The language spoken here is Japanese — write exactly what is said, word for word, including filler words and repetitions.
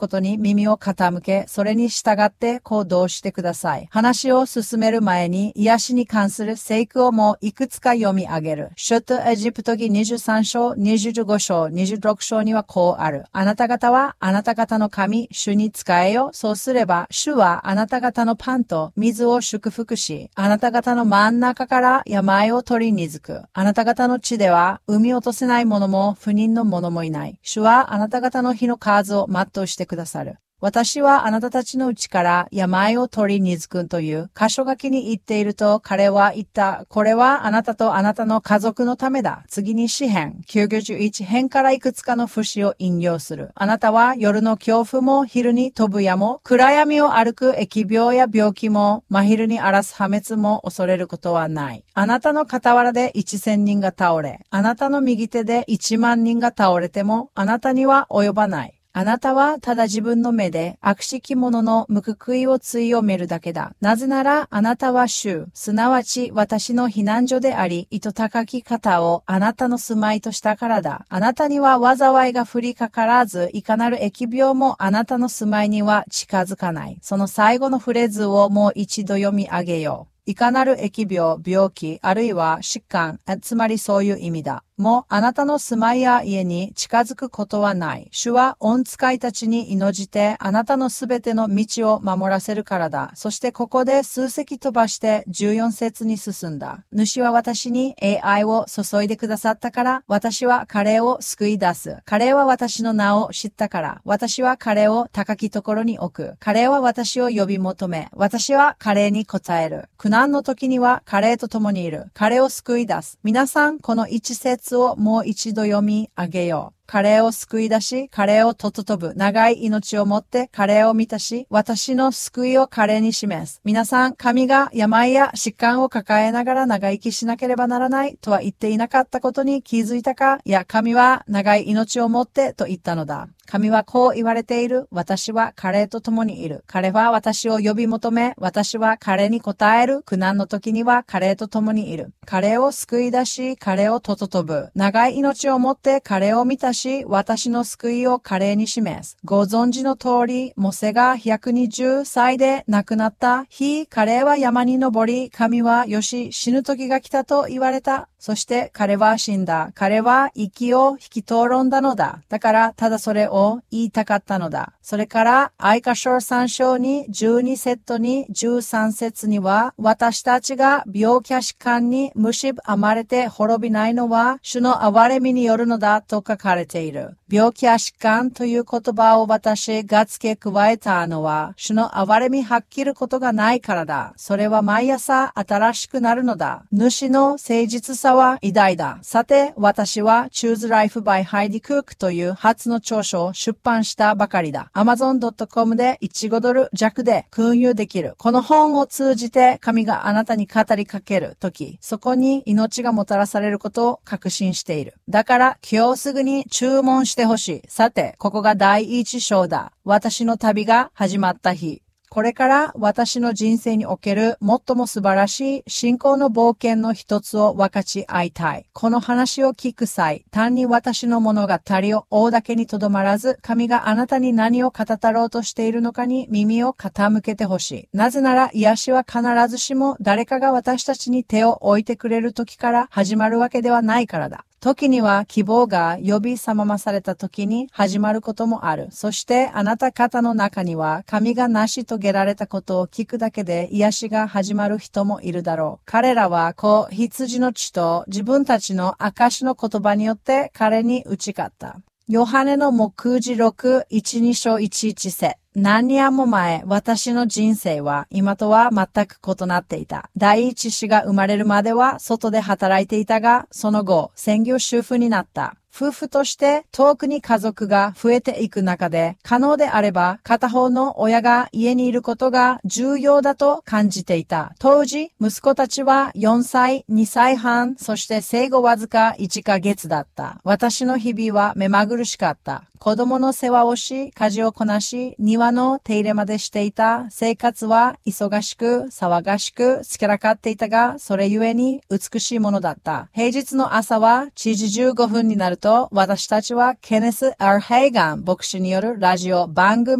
ことに耳を傾け、それに従って行動してください。話を進める前に、癒しに関する聖句をもいくつか読み上げる。出エジプト記にじゅうさん章、にじゅうご章、にじゅうろく章にはこうある。あなた方はあなた方の神、主に仕えよ。そうすれば、主はあなた方のパンと水を祝福し、あなた方の真ん中から病を取り除く。あなた方の地では、産み落とせない者も不妊の者もいない。主はあなた方の日の数を全うしてくださる。私はあなたたちのうちから病を取り除くという箇所書きに言っていると彼は言った。これはあなたとあなたの家族のためだ。次に詩編きゅうじゅういち編からいくつかの節を引用する。あなたは夜の恐怖も昼に飛ぶ矢も暗闇を歩く疫病や病気も真昼に荒らす破滅も恐れることはない。あなたの傍らで一千人が倒れ、あなたの右手で一万人が倒れてもあなたには及ばない。あなたはただ自分の目で悪しき者の無垢を強めるだけだ。なぜならあなたは主、すなわち私の避難所であり、糸高き方をあなたの住まいとしたからだ。あなたには災いが降りかからず、いかなる疫病もあなたの住まいには近づかない。その最後のフレーズをもう一度読み上げよう。いかなる疫病、病気、あるいは疾患、つまりそういう意味だ。もうあなたの住まいや家に近づくことはない。主は御使いたちに祈じてあなたのすべての道を守らせるからだ。そしてここで数席飛ばしてじゅうよん節に進んだ。主は私に栄愛を注いでくださったから私は彼を救い出す。彼は私の名を知ったから私は彼を高きところに置く。彼は私を呼び求め私は彼に答える。苦難の時には彼と共にいる。彼を救い出す。皆さんこの一節をもう一度読み上げよう。彼を救い出し、彼を尊ぶ。長い命をもって彼を満たし、私の救いを彼に示す。皆さん、神が病や疾患を抱えながら長生きしなければならないとは言っていなかったことに気づいたか？いや、神は長い命をもってと言ったのだ。神はこう言われている。私は彼と共にいる。彼は私を呼び求め、私は彼に答える。苦難の時には彼と共にいる。彼を救い出し、彼を尊ぶ。長い命をもって彼を満たし、私の救いを彼に示す。ご存知の通り、モセがひゃくにじゅっさいで亡くなった日、彼は山に登り、神はよし、死ぬ時が来たと言われた。そして彼は死んだ。彼は息を引き取ろんだのだ。だからただそれを言いたかったのだ。それから愛歌章さん章にじゅうに節にじゅうさん節には私たちが病気や疾患に蝕まれて滅びないのは主の憐れみによるのだと書かれている。病気や疾患という言葉を私が付け加えたのは主の憐れみ発揮ることがないからだ。それは毎朝新しくなるのだ。主の誠実さは偉大だ。さて、私は Choose Life by Heidi Cook という初の著書を出版したばかりだ。アマゾンドットコム でいちドル弱で購入できる。この本を通じて神があなたに語りかけるとき、そこに命がもたらされることを確信している。だから今日すぐに注文してほしい。さて、ここが第一章だ。私の旅が始まった日。これから私の人生における最も素晴らしい信仰の冒険の一つを分かち合いたい。この話を聞く際、単に私の物語を追うだけにとどまらず、神があなたに何を語ろうとしているのかに耳を傾けてほしい。なぜなら癒しは必ずしも誰かが私たちに手を置いてくれる時から始まるわけではないからだ。時には希望が呼び覚まされた時に始まることもある。そしてあなた方の中には神が成し遂げられたことを聞くだけで癒しが始まる人もいるだろう。彼らは子羊の血と自分たちの証の言葉によって彼に打ち勝った。ヨハネの目次録いちに章いちいち節。何年も前、私の人生は今とは全く異なっていた。第一子が生まれるまでは外で働いていたが、その後、専業主婦になった。夫婦として遠くに家族が増えていく中で、可能であれば片方の親が家にいることが重要だと感じていた。当時、息子たちはよんさい、にさいはん、そして生後わずかいっかげつだった。私の日々は目まぐるしかった。 子供の世話をし、家事をこなし、庭の手入れまでしていた。生活は忙しく、騒がしく、すけらかっていたが、それゆえに美しいものだった。平日の朝はしちじじゅうごふんになると、私たちはケネス・アー・ヘイガン牧師によるラジオ番組